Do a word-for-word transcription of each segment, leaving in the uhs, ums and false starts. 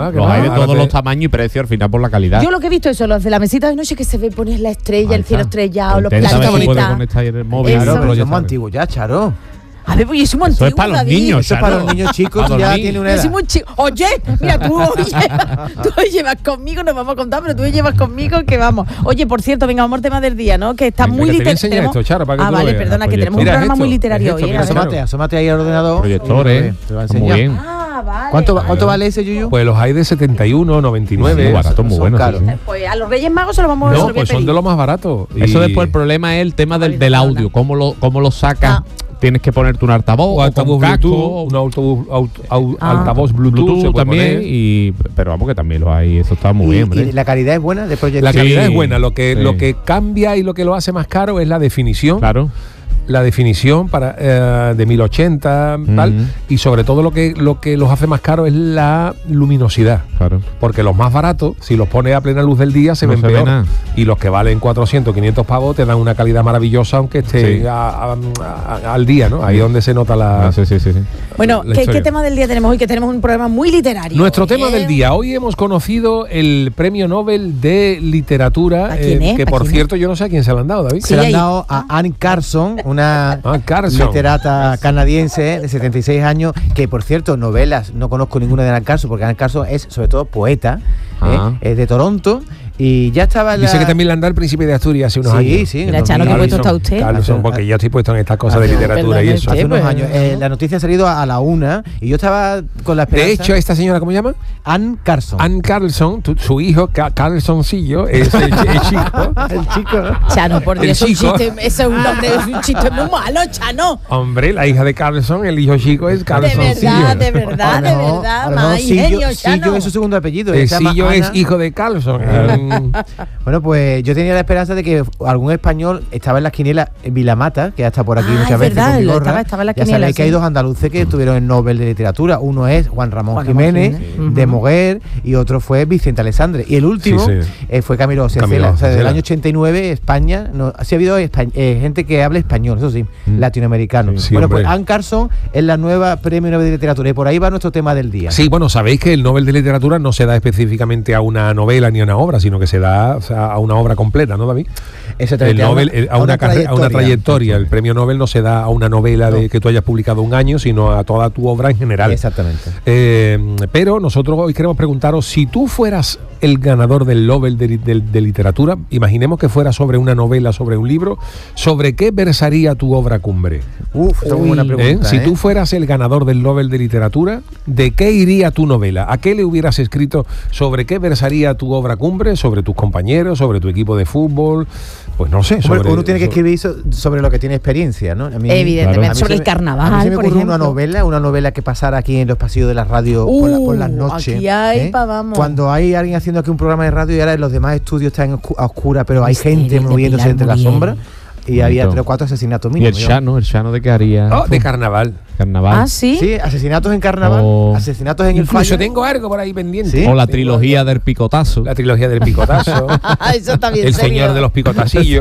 va. Los hay de todos los tamaños y precios al final por la calidad. Yo lo que he visto eso, los de la mesita de noche que se ve poner la estrella, Ahí el cielo está. estrellado, los Intenta planetas. se puede conectar ahí en el móvil. Eso. Claro, pero ya somos sabes. antiguos ya, Charo. A ver, pues es muy Eso antiguo, es para los David. niños, Eso es para Charo. los niños chicos, A tú ya dormir. tienes una Pero soy edad. muy chico. Oye, mira, tú hoy llevas, tú hoy llevas conmigo, nos vamos a contar, pero tú hoy llevas conmigo que vamos. Oye, por cierto, venga, vamos al tema del día, ¿no? Que está Venga, muy que te voy a enseñar literario. esto, Charo, para que Ah, tú lo vale, veas. perdona, que Oye, tenemos un mira, programa esto, muy literario es esto, hoy. mira, ¿eh? asómate. Asómate, asómate ahí al ordenador. Proyectores, Te va a muy enseñar. bien. Ah, vale. ¿Cuánto, va- ¿Cuánto vale ese, Yuyu? Pues los hay de setenta y uno, noventa y nueve. Sí, barato, muy son bueno. sí, caros. sí. Pues a los Reyes Magos se los vamos a No, resolver. pues son de los más baratos. Eso Y- después el problema es el tema del, del audio, cómo lo, cómo lo sacas. Ah. Tienes que ponerte un altavoz, O o altavoz con casco, Bluetooth, un autobús, aut- au- Ah. altavoz Bluetooth, Bluetooth se puede también, poner. y, pero vamos que también lo hay, eso está muy Y, bien, hombre. y la calidad es buena de proyección. La Sí, calidad es buena, lo que, sí. lo que cambia y lo que lo hace más caro es la definición. Claro. La definición para eh, de mil ochenta, tal, Ujú. y sobre todo lo que lo que los hace más caros es la luminosidad. Claro. Porque los más baratos, si los pones a plena luz del día, se No ven se ve peor. nada. Y los que valen cuatrocientos, quinientos pavos te dan una calidad maravillosa, aunque esté Sí. a- a- a- al día, ¿no? Ahí es donde se nota la. Ah, sí, sí, sí, sí. Bueno, la ¿qué, historia. ¿qué tema del día tenemos hoy? Que tenemos un programa muy literario. Nuestro tema ¿eh? del día. Hoy hemos conocido el Premio Nobel de Literatura, ¿A quién es? que ¿A por quién es? cierto yo no sé a quién se lo han dado, David. Sí, Se le han ahí. dado a Anne Carson, una Ah, Carson. literata canadiense de setenta y seis años, que por cierto, novelas, no conozco ninguna de Anne Carson, porque Anne Carson es sobre todo poeta, Ah. ¿eh? Es de Toronto, y ya estaba en la... Dice que también le han dado el Príncipe de Asturias hace unos Sí, años. sí. Mira, en Chano, qué dos mil puesto está usted. Carlson, porque yo estoy puesto en estas cosas de Hace- literatura y perdón, eso. Hace Sí, unos pues, años. Eh, la noticia ha salido a la una y yo estaba con la esperanza... De hecho, esta señora, ¿cómo se llama? Anne Carson. Anne Carlson, tu- su hijo, Ca- Carlsoncillo, es el, el chico. el chico. Chano, por El Dios, un chico. chiste, ese es un nombre, es un chiste muy malo, Chano. Hombre, la hija de Carlson, el hijo chico es De Carlsoncillo. verdad, de verdad, A lo de mejor- verdad, a lo mejor más Sillo- ingenio, Sillo Chano. es su segundo apellido. El se llama Sillo es Ana. hijo de Carlson. Eh, Bueno, pues yo tenía la esperanza de que algún español estaba en las quinielas, en Vilamata, que ya está por aquí Ah, muchas es veces. verdad, con Vigorra. estaba- estaba en las ya quinielas, sabéis que hay sí. dos andaluces que estuvieron en Nobel de Literatura. Uno es Juan Ramón Juan Ramón Jiménez, Jiménez. de Ujú. Moguer, y otro fue Vicente Alessandre. Y el último Sí, sí. eh, fue Camilo Cecela. Camilo O sea, desde el Cecela. año ochenta y nueve, España, no, sí ha habido espa- eh, gente que habla español, eso sí, Mm. latinoamericano. Sí, bueno, pues hombre. Anne Carson es la nueva Premio Nobel de Literatura, y por ahí va nuestro tema del día. Sí, bueno, sabéis que el Nobel de Literatura no se da específicamente a una novela ni a una obra, sino que se da, o sea, a una obra completa, ¿no, David? El Exactamente, a Nobel una- eh, a, una carre- a una trayectoria. El premio Nobel no se da a una novela de No. que tú hayas publicado un año, sino a toda tu obra en general. Exactamente. Eh, pero nosotros hoy queremos preguntaros, si tú fueras el ganador del Nobel de, li- de- de Literatura, imaginemos que fuera sobre una novela, sobre un libro, ¿sobre qué versaría tu obra cumbre? Uf, esa es una buena ¿Eh? pregunta. Si ¿eh? tú fueras el ganador del Nobel de Literatura, ¿de qué iría tu novela? ¿A qué le hubieras escrito? ¿Sobre qué versaría tu obra cumbre? ¿Sobre tus compañeros? ¿Sobre tu equipo de fútbol? Pues no sé. Hombre, sobre- uno tiene que so- escribir so- sobre lo que tiene experiencia, ¿no? A mí- Evidentemente, a mí sobre se el me- carnaval, A mí se me por ocurre una ejemplo. novela, una novela que pasara aquí en los pasillos de la radio por, la- por las Uh, noches. aquí hay ¿eh? pa' vamos. Cuando hay alguien haciendo aquí un programa de radio y ahora los demás estudios están oscu- a oscuras, pero hay Misterio gente de moviéndose Pilar entre las Muriel. sombras. Y había Bonito. tres o cuatro asesinatos Y mínimos. el yo. Shano, el Shano de qué haría. Oh, de carnaval. Carnaval. Ah, sí. Sí, asesinatos en carnaval, O- asesinatos en el Incluso fallo. tengo algo por ahí pendiente. Sí. O la Tengo trilogía algo. del picotazo. La trilogía del picotazo. Eso está bien El serio. señor de los picotacillos.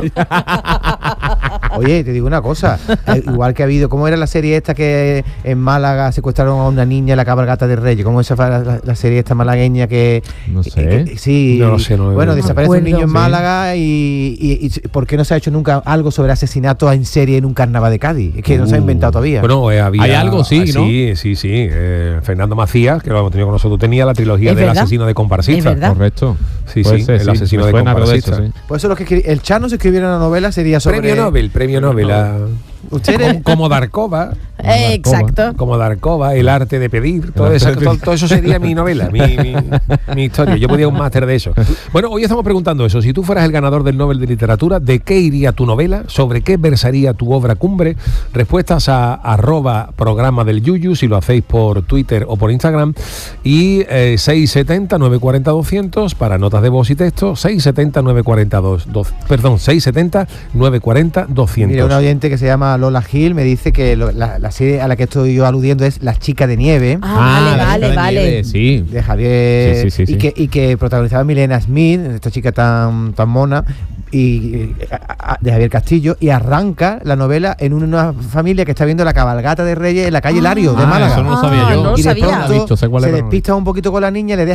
Oye, te digo una cosa, eh, igual que ha habido, ¿cómo era la serie esta que en Málaga secuestraron a una niña en la cabalgata de Reyes? ¿Cómo esa fue la, la- la serie esta malagueña que... No que- sé. que- sí, No lo sé, no lo bueno, veo. desaparece No un niño en acuerdo. Málaga y, y, y ¿por qué no se ha hecho nunca algo sobre asesinato en serie en un carnaval de Cádiz? Es que no se ha Uh, inventado todavía. Bueno, eh, había, Hay algo, sí, ah, ¿no? Sí, sí, sí. Eh, Fernando Macías, que lo hemos tenido con nosotros, tenía la trilogía ¿Es del verdad? asesino de ¿Es comparsista. verdad? Correcto. Sí, Puede sí, ser, el asesino me de suena algo de eso, comparsista. sí. Por eso los que escri- el Chano se escribiera una novela sería sobre... Premio Nobel, premio Nobel. a- Ustedes... como, como Darkova, Eh, exacto. como Darkova, el arte de pedir, todo arte eso, de todo, pedir. todo eso sería mi novela, mi, mi, mi historia. Yo podía un máster de eso. Bueno, hoy estamos preguntando eso. Si tú fueras el ganador del Nobel de Literatura, ¿de qué iría tu novela? ¿Sobre qué versaría tu obra cumbre? Respuestas a arroba programa del Yuyu, si lo hacéis por Twitter o por Instagram. Y eh, seis setenta, nueve cuarenta, doscientos para notas de voz y texto. seis setenta, nueve cuarenta, dos, dos, perdón, seis setenta, nueve cuarenta, doscientos. Mira, un oyente que se llama Lola Gil me dice que lo- la, la serie a la que estoy yo aludiendo es Las chicas de nieve. Ah, la vale, chica de vale, nieve, vale. Sí. De Javier Sí, sí, sí, y, sí. Que, y que protagonizaba Milena Smith, esta chica tan, tan mona, y, y- a- a- de Javier Castillo, y arranca la novela en una familia que está viendo la cabalgata de Reyes en la calle Ah. Lario de Ah, Málaga. eso no lo sabía Ah, yo. no lo y de sabía. pronto Visto, sé cuál se era. despista un poquito con la niña, le deja